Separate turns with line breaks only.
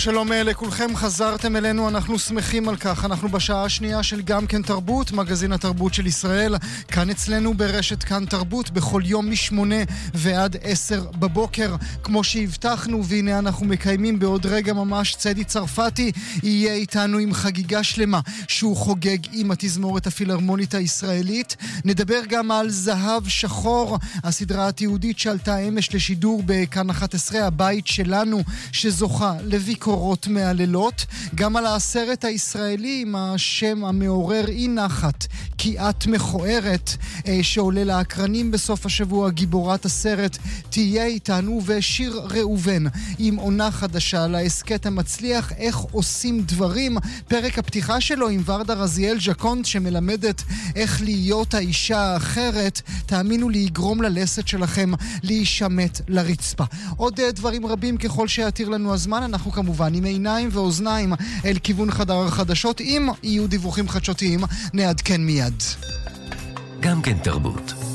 שלום לכולכם, חזרתם אלינו, אנחנו שמחים על כך. אנחנו בשעה השנייה של גם כן תרבות, מגזין התרבות של ישראל, כאן אצלנו ברשת כאן תרבות, בכל יום מ8 ועד 10 בבוקר, כמו שהבטחנו, והנה אנחנו מקיימים בעוד רגע ממש. צדי צרפתי יהיה איתנו עם חגיגה שלמה שהוא חוגג עם התזמורת הפילהרמונית הישראלית. נדבר גם על זהב שחור, הסדרה התיעודית שעלתה אמש לשידור בכאן 11, הבית שלנו, שזוכה לביקורות מהלילות. גם על הסרט הישראלי עם השם המעורר אי נחת, כי את מכוערת, שעולה לאקרנים בסוף השבוע. גיבורת הסרט תהיה איתנו, ושיר ראובן עם עונה חדשה להסקט המצליח איך עושים דברים, פרק הפתיחה שלו עם ורדה רזיאל ז'קונט שמלמדת איך להיות האישה האחרת. תאמינו לי, יגרום ללסת שלכם להישמט לרצפה. עוד דברים רבים ככל שיתיר לנו הזמן. אנחנו כמובן עם עיניים ואוזניים אל כיוון חדר החדשות. אם יהיו דיווחים חדשותיים נעדכן מיד.
גם כן תרבות.